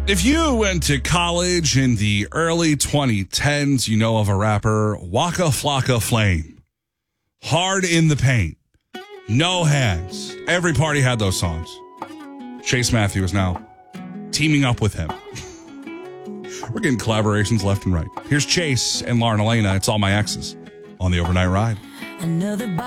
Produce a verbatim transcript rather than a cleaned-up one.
If you went to college in the early twenty tens, you know of a rapper, Waka Flocka Flame. Hard in the Paint. No Hands. Every party had those songs. Chase Matthew is now teaming up with him. We're getting collaborations left and right. Here's Chase and Lauren Elena. It's All My Exes on the Overnight Ride. Another